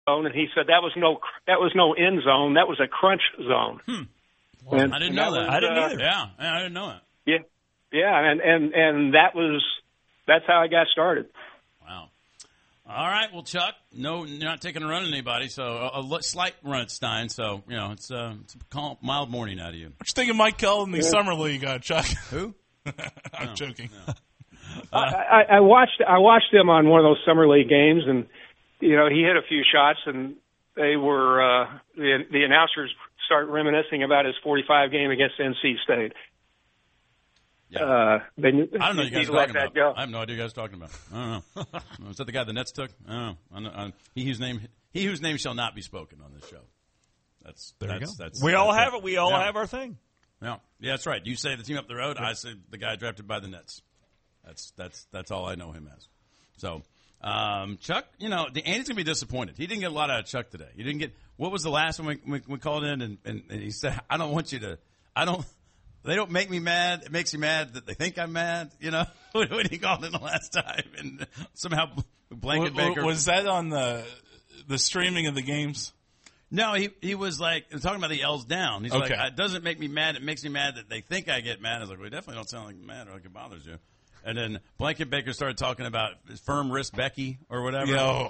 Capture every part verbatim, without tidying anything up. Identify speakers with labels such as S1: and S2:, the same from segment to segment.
S1: zone, and he said that was no that was no end zone. That was a crunch zone.
S2: Hmm. Well,
S1: and,
S2: I didn't know that.
S1: that. Was,
S3: I didn't
S1: uh,
S3: either.
S2: Yeah, yeah, I didn't know that.
S1: Yeah, yeah, and, and and that was that's how I got started.
S2: Wow. All right, well, Chuck, no, you're not taking a run at anybody, so a, a slight run at Stein. So you know, it's, uh, it's a calm, mild morning out of you.
S4: What you think of Mike Kell in the
S1: Yeah.
S4: summer league, uh, Chuck?
S2: Who?
S4: I'm
S2: No,
S4: joking.
S2: no.
S1: I, I, I watched I watched him on one of those summer league games, and you know he hit a few shots, and they were uh, the the announcers start reminiscing about his forty-five game against N C State.
S2: Yeah.
S1: Uh, they,
S2: I don't know what you guys
S1: he
S2: are
S1: let
S2: talking
S1: that
S2: about.
S1: go.
S2: I have no idea what you guys are talking about. I don't know. Is that the guy the Nets took? I don't know. I know. I, he whose name he whose name shall not be spoken on this show. That's
S3: There you
S2: that's,
S3: go.
S2: That's,
S3: We all
S2: that's
S3: have it. We all
S2: yeah.
S3: have our thing.
S2: Yeah, yeah, that's right. You say the team up the road. I say the guy drafted by the Nets. That's that's that's all I know him as. So, um, Chuck, you know, the, Andy's gonna be disappointed. He didn't get a lot out of Chuck today. He didn't get. What was the last one we, we, we called in and, and, and he said, "I don't want you to. I don't. They don't make me mad. It makes you mad that they think I'm mad." You know, when he called in the last time, and somehow Blanket
S4: W-
S2: Baker
S4: was that on the the streaming of the games?
S2: No, he he was like talking about the L's down. He's
S4: Okay.
S2: like, it doesn't make me mad. It makes me mad that they think I get mad. I was like, well, you definitely don't sound like mad or like it bothers you. And then Blanket Baker started talking about firm wrist Becky or whatever.
S4: Yo,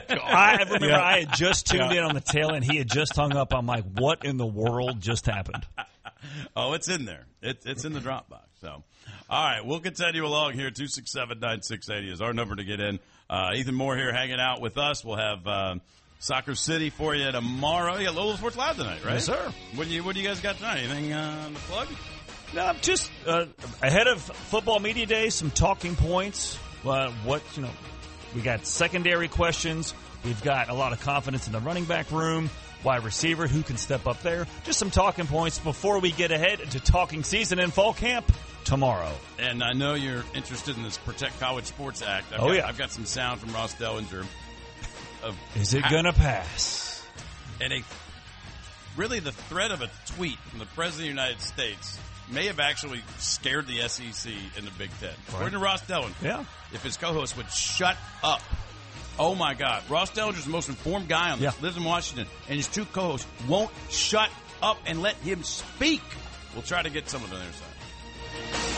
S3: I remember
S4: Yeah.
S3: I had just tuned
S4: Yeah.
S3: in on the tail end. He had just hung up. I'm like, what in the world just happened?
S2: Oh, it's in there. It, it's in the Dropbox. So, all right, we'll continue along here. two six seven, nine six eight zero is our number to get in. Uh, Ethan Moore here hanging out with us. We'll have uh, Soccer City for you tomorrow. You got Lola Sports Live tonight, right?
S3: Yes, sir.
S2: What do you What do you guys got tonight? Anything uh, on the plug?
S3: No, just uh, ahead of Football Media Day, some talking points. Uh, what, you know, we got secondary questions. We've got a lot of confidence in the running back room, wide receiver, who can step up there. Just some talking points before we get ahead to talking season and fall camp tomorrow.
S2: And I know you're interested in this Protect College Sports Act. I've
S3: Oh,
S2: got,
S3: yeah.
S2: I've got some sound from Ross Dellinger. Of
S3: Is it
S2: how-
S3: going to pass?
S2: And a, really the threat of a tweet from the President of the United States may have actually scared the S E C and the Big Ten. According to Ross Dellinger,
S3: Yeah.
S2: if his co-host would shut up. Oh, my God. Ross Dellinger's the most informed guy on this.
S3: Yeah.
S2: Lives in Washington. And his two co-hosts won't shut up and let him speak. We'll try to get some of it on their side.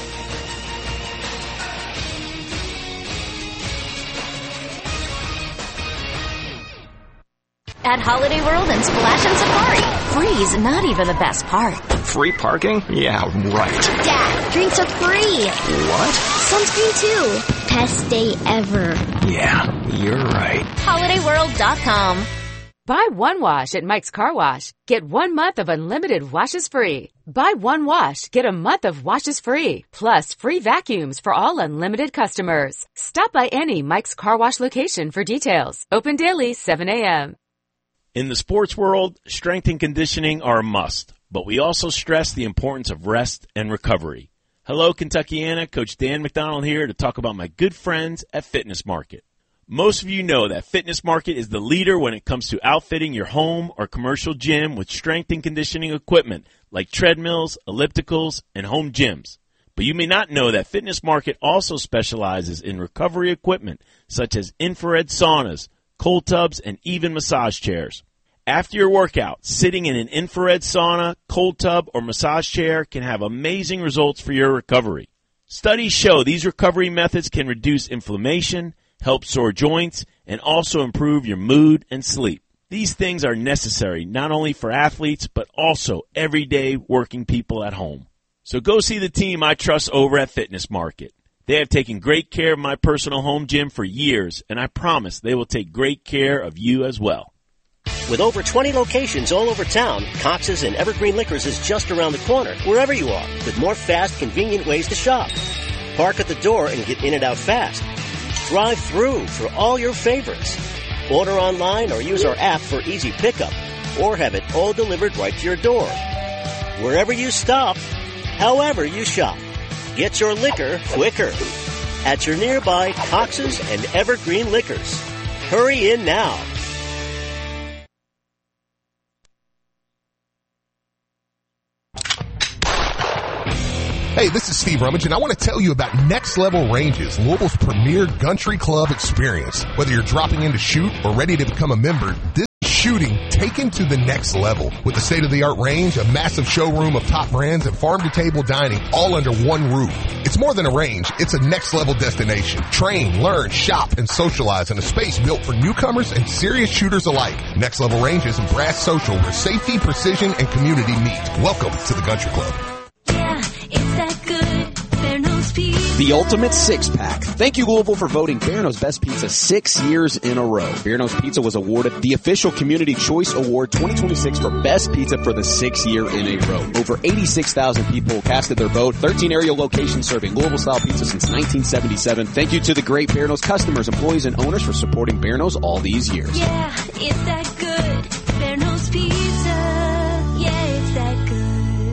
S5: At Holiday World and Splash and Safari, free's not even the best part.
S6: Free parking? Yeah, right.
S5: Dad, drinks are free.
S6: What?
S5: Sunscreen too. Best day ever.
S6: Yeah, you're right.
S5: holiday world dot com.
S7: Buy one wash at Mike's Car Wash. Get one month of unlimited washes free. Buy one wash, get a month of washes free. Plus free vacuums for all unlimited customers. Stop by any Mike's Car Wash location for details. Open daily, seven a.m.
S8: In the sports world, strength and conditioning are a must, but we also stress the importance of rest and recovery. Hello, Kentuckiana. Coach Dan McDonald here to talk about my good friends at Fitness Market. Most of you know that Fitness Market is the leader when it comes to outfitting your home or commercial gym with strength and conditioning equipment like treadmills, ellipticals, and home gyms. But you may not know that Fitness Market also specializes in recovery equipment such as infrared saunas, cold tubs, and even massage chairs. After your workout, sitting in an infrared sauna, cold tub, or massage chair can have amazing results for your recovery. Studies show these recovery methods can reduce inflammation, help sore joints, and also improve your mood and sleep. These things are necessary not only for athletes, but also everyday working people at home. So go see the team I trust over at Fitness Market. They have taken great care of my personal home gym for years, and I promise they will take great care of you as well.
S9: With over twenty locations all over town, Cox's and Evergreen Liquors is just around the corner, wherever you are, with more fast, convenient ways to shop. Park at the door and get in and out fast. Drive through for all your favorites. Order online or use our app for easy pickup, or have it all delivered right to your door. Wherever you stop, however you shop, get your liquor quicker at your nearby Cox's and Evergreen Liquors. Hurry in now.
S10: Hey, this is Steve Rummage, and I want to tell you about Next Level Ranges, Louisville's premier country club experience. Whether you're dropping in to shoot or ready to become a member, this is shooting taken to the next level. With a state-of-the-art range, a massive showroom of top brands, and farm-to-table dining all under one roof. It's more than a range. It's a next-level destination. Train, learn, shop, and socialize in a space built for newcomers and serious shooters alike. Next Level Ranges and Brass Social, where safety, precision, and community meet. Welcome to the Country Club.
S11: It's that good, Bearno's Pizza.
S12: The ultimate six-pack. Thank you, Louisville, for voting Bearno's Best Pizza six years in a row. Bearno's Pizza was awarded the official Community Choice Award twenty twenty-six for Best Pizza for the sixth year in a row. Over eighty-six thousand people casted their vote. thirteen area locations serving Louisville-style pizza since nineteen seventy-seven. Thank you to the great Bearno's customers, employees, and owners for supporting Bearno's all these years.
S11: Yeah, it's that good, Bearno's Pizza. Yeah, it's that good.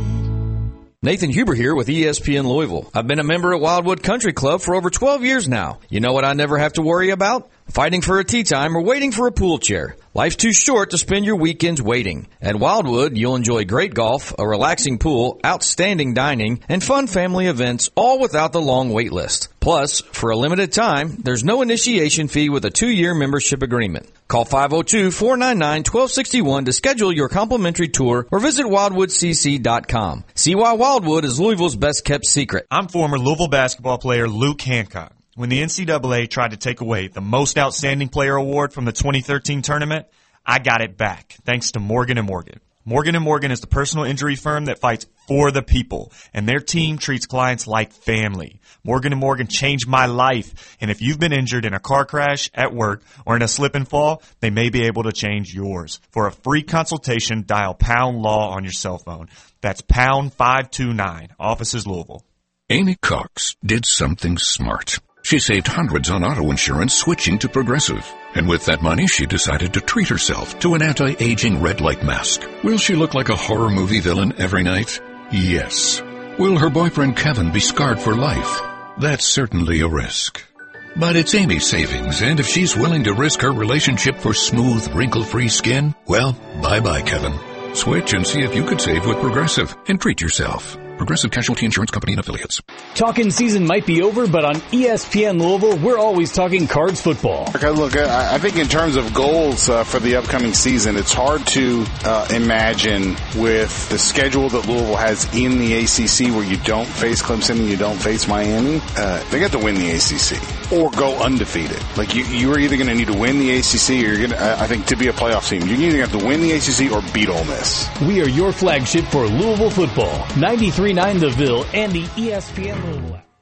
S13: Nathan Huber here with E S P N Louisville. I've been a member at Wildwood Country Club for over twelve years now. You know what I never have to worry about? Fighting for a tee time or waiting for a pool chair. Life's too short to spend your weekends waiting. At Wildwood, you'll enjoy great golf, a relaxing pool, outstanding dining, and fun family events, all without the long wait list. Plus, for a limited time, there's no initiation fee with a two-year membership agreement. Call five oh two, four nine nine, one two six one to schedule your complimentary tour or visit wildwood c c dot com. See why Wildwood is Louisville's best-kept secret.
S14: I'm former Louisville basketball player Luke Hancock. When the N C double A tried to take away the Most Outstanding Player Award from the twenty thirteen tournament, I got it back, thanks to Morgan and Morgan. Morgan and Morgan is the personal injury firm that fights for the people, and their team treats clients like family. Morgan and Morgan changed my life, and if you've been injured in a car crash, at work, or in a slip and fall, they may be able to change yours. For a free consultation, dial pound law on your cell phone. That's pound five two nine, offices Louisville.
S15: Amy Cox did something smart. She saved hundreds on auto insurance switching to Progressive. And with that money, she decided to treat herself to an anti-aging red light mask. Will she look like a horror movie villain every night? Yes. Will her boyfriend Kevin be scarred for life? That's certainly a risk. But it's Amy's savings, and if she's willing to risk her relationship for smooth, wrinkle-free skin, well, bye-bye, Kevin. Switch and see if you could save with Progressive and treat yourself. Progressive Casualty Insurance Company and Affiliates.
S16: Talking season might be over, but on E S P N Louisville, we're always talking Cards football.
S17: Okay, look, I think in terms of goals uh, for the upcoming season, it's hard to uh, imagine with the schedule that Louisville has in the A C C where you don't face Clemson and you don't face Miami. Uh, they got to win the A C C or go undefeated. Like you, you are either going to need to win the A C C or you're going to, uh, I think, to be a playoff team, you either have to win the A C C or beat Ole Miss.
S16: We are your flagship for Louisville football. ninety-three point nine The Ville and the E S P N Louisville app.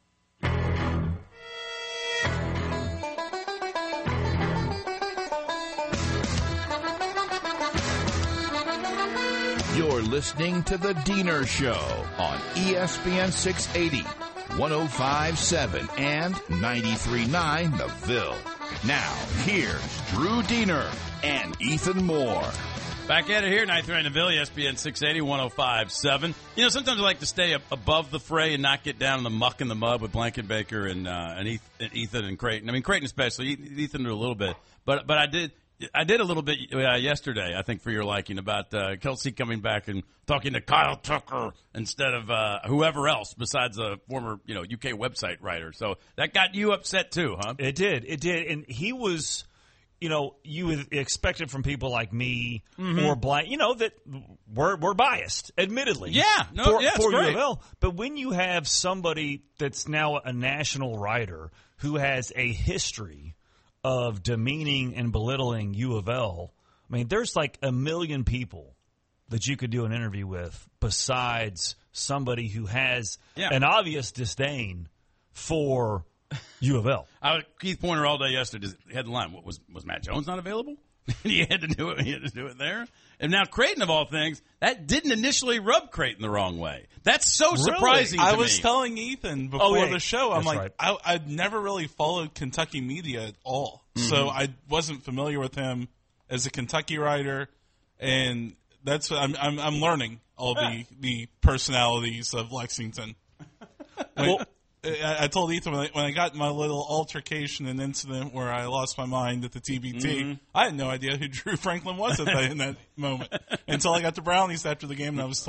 S18: You're listening to The Diener Show on E S P N six eighty, one oh five point seven, and ninety-three point nine The Ville. Now, here's Drew Diener and Ethan Moore.
S2: Back at it here, ninety-three point nine The Ville, E S P N six eighty, one oh five point seven. You know, sometimes I like to stay up above the fray and not get down in the muck and the mud with Blankenbaker and, uh, and, Eth- and Ethan and Creighton. I mean, Creighton especially. Ethan did a little bit. But but I did I did a little bit uh, yesterday, I think, for your liking, about uh, Kelsey coming back and talking to Kyle Tucker instead of uh, whoever else besides a former, you know, U K website writer. So that got you upset too, huh?
S3: It did. It did. And he was... You know, you would expect it from people like me mm-hmm. or Blank, you know, that we're, we're biased, admittedly.
S2: Yeah, no,
S3: for,
S2: yeah,
S3: for
S2: great.
S3: U of L. But when you have somebody that's now a national writer who has a history of demeaning and belittling U of L, I mean, there's like a million people that you could do an interview with besides somebody who has yeah. an obvious disdain for U of L.
S2: I was Keith Pointer all day yesterday. Headline: What was was Matt Jones not available? He had to do it. He had to do it there. And now Creighton, of all things, that didn't initially rub Creighton the wrong way. That's so
S4: really?
S2: surprising. To
S4: I was
S2: me.
S4: telling Ethan before
S3: oh, yeah.
S4: the show. I'm
S3: That's
S4: like,
S3: right.
S4: I, I'd never really followed Kentucky media at all, mm-hmm. so I wasn't familiar with him as a Kentucky writer, and that's I'm I'm, I'm learning all the the personalities of Lexington. When, well, I told Ethan when I, when I got my little altercation and incident where I lost my mind at the T B T, mm-hmm. I had no idea who Drew Franklin was at that, in that moment until I got to Brownies after the game and I was told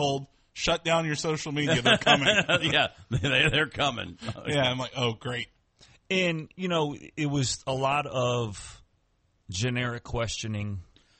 S4: shut down your social media. They're coming.
S2: yeah, they, they're coming.
S4: Yeah, I'm like, oh, great.
S3: And, you know, it was a lot of generic questioning